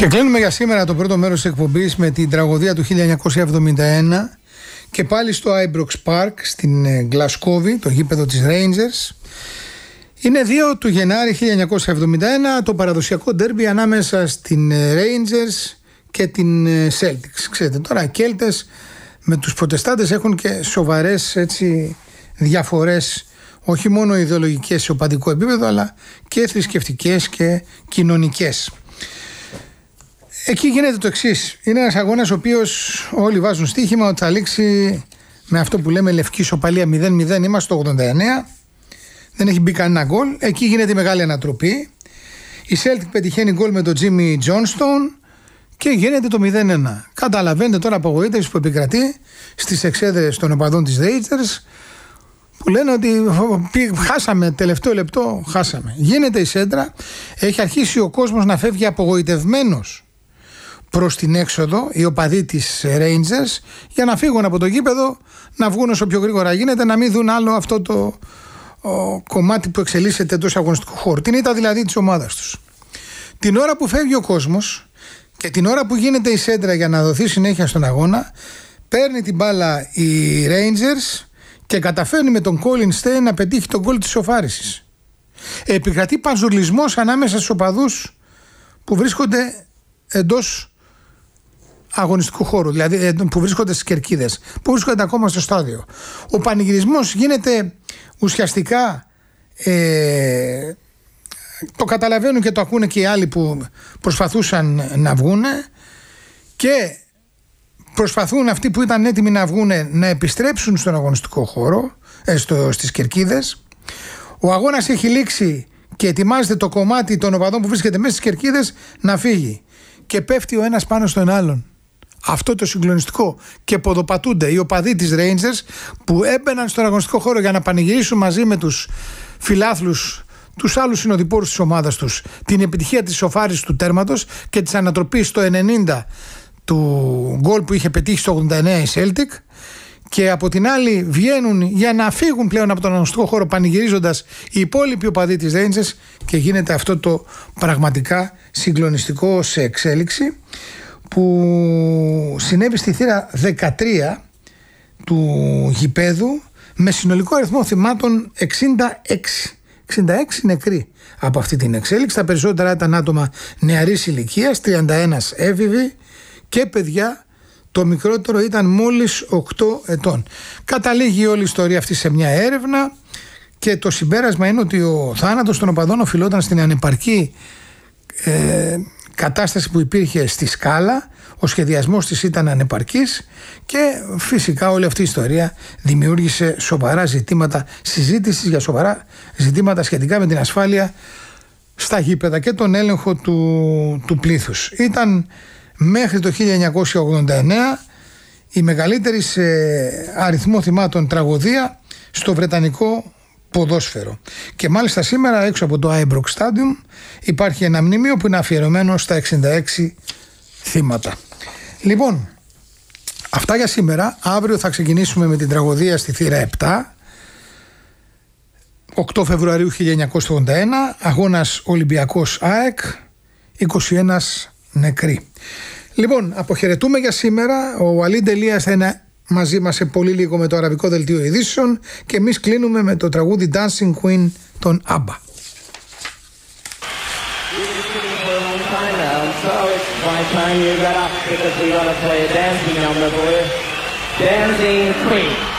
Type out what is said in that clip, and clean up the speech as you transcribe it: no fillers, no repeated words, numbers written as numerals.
Και κλείνουμε για σήμερα το πρώτο μέρος της εκπομπής με την τραγωδία του 1971 και πάλι στο Ibrox Park στην Γλασκόβη, το γήπεδο της Rangers. Είναι 2 του Γενάρη 1971 το παραδοσιακό ντέρμπι ανάμεσα στην Rangers και την Celtics. Ξέρετε τώρα, οι Κέλτες με τους Προτεστάντες έχουν και σοβαρές διαφορές, όχι μόνο ιδεολογικές σε οπαδικό επίπεδο, αλλά και θρησκευτικές και κοινωνικές. Εκεί γίνεται το εξής. Είναι ένας αγώνας ο οποίος όλοι βάζουν στοίχημα ότι θα λήξει με αυτό που λέμε λευκή ισοπαλία 0-0. Είμαστε στο 89. Δεν έχει μπει κανένα γκολ. Εκεί γίνεται η μεγάλη ανατροπή. Η Celtic πετυχαίνει γκολ με τον Jimmy Johnston και γίνεται το 0-1. Καταλαβαίνετε τώρα απογοήτευση που επικρατεί στις εξέδρες των οπαδών της Rangers, που λένε ότι χάσαμε, τελευταίο λεπτό χάσαμε. Γίνεται η σέντρα, έχει αρχίσει ο κόσμος να φεύγει απογοητευμένος προς την έξοδο, οι οπαδοί της Rangers, για να φύγουν από το γήπεδο, να βγουν όσο πιο γρήγορα γίνεται, να μην δουν άλλο αυτό το κομμάτι που εξελίσσεται εντός αγωνιστικού χώρου. Την ήττα δηλαδή της ομάδας τους. Την ώρα που φεύγει ο κόσμος και την ώρα που γίνεται η σέντρα για να δοθεί συνέχεια στον αγώνα, παίρνει την μπάλα η Rangers και καταφέρνει με τον Colin Stein να πετύχει τον γκολ της ισοφάρισης. Επικρατεί παζουλισμός ανάμεσα στους οπαδούς που βρίσκονται εντός αγωνιστικού χώρου, δηλαδή που βρίσκονται στις κερκίδες, που βρίσκονται ακόμα στο στάδιο. Ο πανηγυρισμός γίνεται ουσιαστικά, το καταλαβαίνουν και το ακούνε και οι άλλοι που προσπαθούσαν να βγούνε, και προσπαθούν αυτοί που ήταν έτοιμοι να βγούνε να επιστρέψουν στον αγωνιστικό χώρο, στις κερκίδες. Ο αγώνας έχει λήξει και ετοιμάζεται το κομμάτι των οπαδών που βρίσκεται μέσα στις κερκίδες να φύγει, και πέφτει ο ένας πάνω στον άλλον. Αυτό το συγκλονιστικό, και ποδοπατούνται οι οπαδοί της Rangers που έμπαιναν στον αγωνιστικό χώρο για να πανηγυρίσουν μαζί με τους φιλάθλους, τους άλλους συνοδοιπόρους της ομάδας τους, την επιτυχία της ισοφάρισης του τέρματος και της ανατροπής στο 90 του γκολ που είχε πετύχει στο 89 η Celtic, και από την άλλη βγαίνουν για να φύγουν πλέον από τον αγωνιστικό χώρο πανηγυρίζοντας οι υπόλοιποι οπαδοί της Rangers, και γίνεται αυτό το πραγματικά συγκλονιστικό σε εξέλιξη που συνέβη στη θύρα 13 του γηπέδου, με συνολικό αριθμό θυμάτων 66 νεκροί από αυτή την εξέλιξη. Τα περισσότερα ήταν άτομα νεαρής ηλικίας, 31 έφηβοι και παιδιά. Το μικρότερο ήταν μόλις 8 ετών. Καταλήγει όλη η ιστορία αυτή σε μια έρευνα και το συμπέρασμα είναι ότι ο θάνατος των οπαδών οφειλόταν στην ανεπαρκή κατάσταση που υπήρχε στη σκάλα. Ο σχεδιασμός της ήταν ανεπαρκής και φυσικά όλη αυτή η ιστορία δημιούργησε σοβαρά ζητήματα συζήτησης για σοβαρά ζητήματα σχετικά με την ασφάλεια στα γήπεδα και τον έλεγχο του πλήθους. Ήταν μέχρι το 1989 η μεγαλύτερη σε αριθμό θυμάτων τραγωδία στο βρετανικό ποδόσφαιρο. Και μάλιστα σήμερα έξω από το Ibrox Stadium υπάρχει ένα μνημείο που είναι αφιερωμένο στα 66 θύματα. Λοιπόν, αυτά για σήμερα. Αύριο θα ξεκινήσουμε με την τραγωδία στη θύρα 7, 8 Φεβρουαρίου 1981, αγώνας Ολυμπιακός ΑΕΚ, 21 νεκροί. Λοιπόν, αποχαιρετούμε για σήμερα. Ο Walid Elias θα είναι μαζί μας σε πολύ λίγο με το αραβικό δελτίο ειδήσεων και εμείς κλείνουμε με το τραγούδι Dancing Queen των ABBA. Dancing Queen.